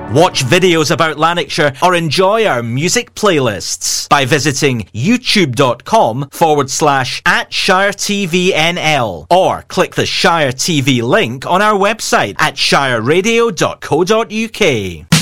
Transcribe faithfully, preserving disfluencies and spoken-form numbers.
Watch videos about Lanarkshire or enjoy our music playlists by visiting youtube.com forward slash at Shire TVNL or click the Shire T V link on our website at shire radio dot co dot uk.